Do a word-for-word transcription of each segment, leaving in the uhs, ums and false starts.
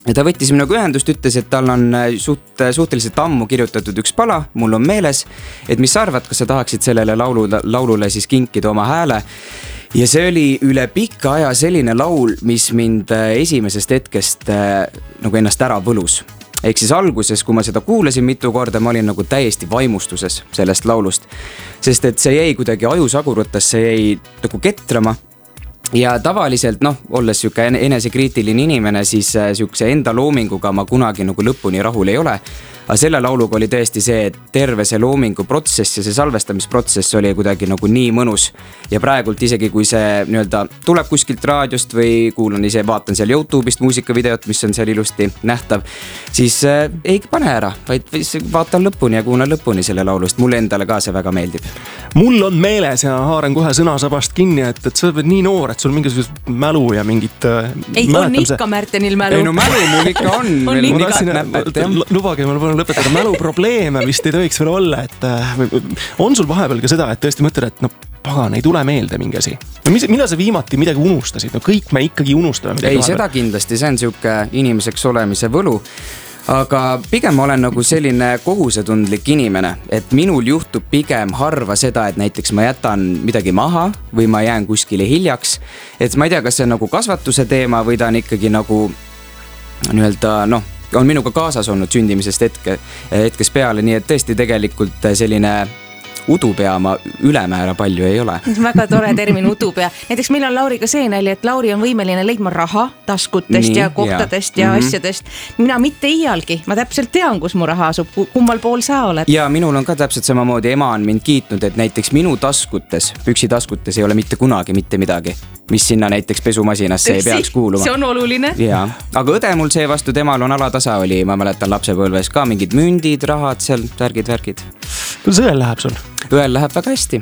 ja ta võttis minuga ühendust, ütles, et tal on suht, suhteliselt ammu kirjutatud üks pala, mul on meeles, et mis sa arvad, kas sa tahaksid sellele laulu, laulule siis kinkida oma hääle. Ja see oli üle pikka aja selline laul, mis mind esimesest hetkest nagu ennast ära võlus. Ehk siis alguses, kui ma seda kuulasin mitu korda, ma olin nagu täiesti vaimustuses sellest laulust. Sest et see jäi kuidagi ajusagurutes, see jäi nagu ketrama. Ja tavaliselt, noh, olles siuke enesekriitiline inimene, siis siukse enda loominguga ma kunagi nagu lõpuni rahul ei ole. Aga selle lauluga oli tõesti see, et terve see loomingu protsess ja see salvestamisprotsess oli kuidagi nagu nii mõnus. Ja praegult isegi kui see nii-öelda tuleb kuskilt raadiost või kuulan ise, vaatan seal YouTube'ist muusikavideot, mis on seal ilusti nähtav, siis äh, ei pane ära, vaid vaatan lõpuni ja kuulan lõpuni selle laulust. Mulle endale ka see väga meeldib. Mul on meeles ja haaran kohe sõnasabast kinni, et, et sa oled nii noor, et sul mingisugust mälu ja mingit äh, ei, on ikka Märtenil mälu. Ei, no mälu mul ikka on. on veel, ikka. Tahtsin, lubage, mul pole lõpetada mäluprobleeme vist ei tohiks veel olla, et äh, on sul vahepeal ka seda, et tõesti mõtled, et no pagan, ei tule meelde mingi asi. No, mis, millal sa viimati midagi unustasid? No kõik me ikkagi unustame. Ei, seda kindlasti, see on siuke inimeseks olemise võlu. Aga pigem olen nagu selline kohusetundlik inimene, et minul juhtub pigem harva seda, et näiteks ma jätan midagi maha või ma jään kuskile hiljaks. Et ma ei tea, kas see on nagu kasvatuse teema või ta on ikkagi nagu nii-öelda, noh, on minuga kaasas olnud sündimisest hetke, hetkes peale, nii et tõesti tegelikult selline udupea ma ülemäära palju ei ole. Väga tore termin udupea. Näiteks meil on Lauriga see nali, et Lauri on võimeline leidma raha taskutest nii, ja kohtadest ja, ja mm-hmm. asjadest. Mina mitte iialgi, ma täpselt tean, kus mu raha asub, kummal pool sa oled. Ja minul on ka täpselt samamoodi, ema on mind kiitnud, et näiteks minu taskutes, püksitaskutes ei ole mitte kunagi mitte midagi, mis sinna näiteks pesumasiinasse ei peaks kuuluma. See on oluline. Ja, aga õde mul see vastu, temal on alatasa oli, ma mäletan lapsepõlves ka mingid mündid, rahad seal, värgid, värgid. Kuidas õel läheb sul? Õel läheb väga hästi.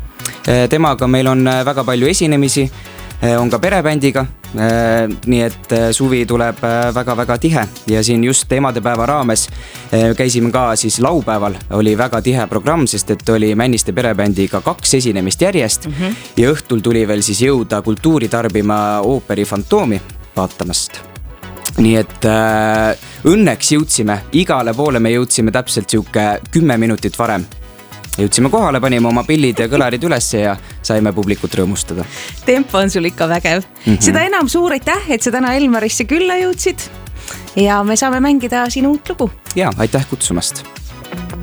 Temaga meil on väga palju esinemisi, on ka perebändiga, nii et suvi tuleb väga-väga tihe ja siin just emadepäeva raames käisime ka siis laupäeval, oli väga tihe programm, sest et oli Männiste perebändiga kaks esinemist järjest mm-hmm. ja õhtul tuli veel siis jõuda kultuuri tarbima ooperi Fantoomi vaatamast. Nii et äh, õnneks jõudsime, igale poole me jõudsime täpselt siuke kümme minutit varem. Jõudsime kohale, panime oma pillid ja kõlarid üles ja saime publikut rõõmustada. Tempo on sul ikka vägev. Mm-hmm. Seda enam suur aitäh, et sa täna Elmarisse külla jõudsid ja me saame mängida siin uut lugu. Ja, aitäh kutsumast.